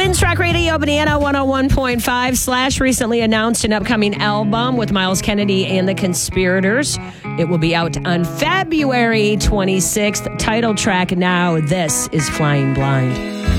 Twins Rock Radio, Banana 101.5 Slash recently announced an upcoming album with Miles Kennedy and the Conspirators. It will be out on February 26th. Title track now, This is Flying Blind.